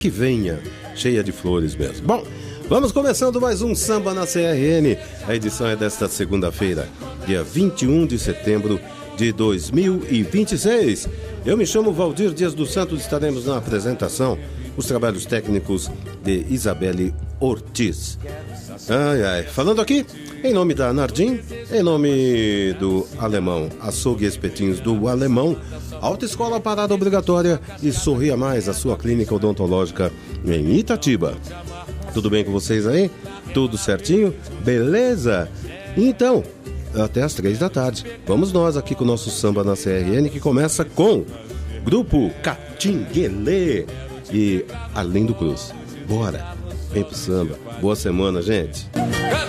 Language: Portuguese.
que venha, cheia de flores mesmo. Bom, vamos começando mais um Samba na CRN. A edição é desta segunda-feira, dia 21 de setembro de 2026. Eu me chamo Valdir Dias dos Santos, estaremos na apresentação, os trabalhos técnicos de Isabelle Ortiz. Falando aqui, em nome da Nardim, em nome do Alemão, Açougue e Espetinhos do Alemão, Autoescola Parada Obrigatória e Sorria Mais, a sua clínica odontológica em Itatiba. Tudo bem com vocês aí? Tudo certinho? Beleza? Então, até às 3 da tarde. Vamos nós aqui com o nosso Samba na CRN, que começa com Grupo Catinguelê e Arlindo Cruz. Bora, vem pro samba. Boa semana, gente.